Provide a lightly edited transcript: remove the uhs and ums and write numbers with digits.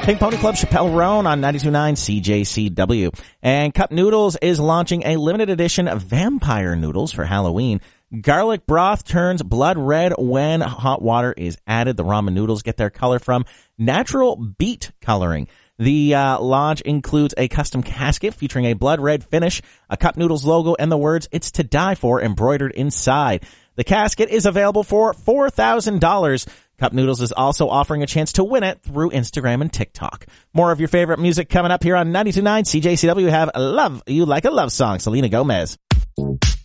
Pink Pony Club, Chappelle Roan on 92.9 CJCW. And Cup Noodles is launching a limited edition of vampire noodles for Halloween. Garlic broth turns blood red when hot water is added. The ramen noodles get their color from natural beet coloring. The launch includes a custom casket featuring a blood red finish, a Cup Noodles logo, and the words "It's to die for" embroidered inside. The casket is available for $4,000. Cup Noodles is also offering a chance to win it through Instagram and TikTok. More of your favorite music coming up here on 92.9 CJCW. We have Love You Like a Love Song, Selena Gomez.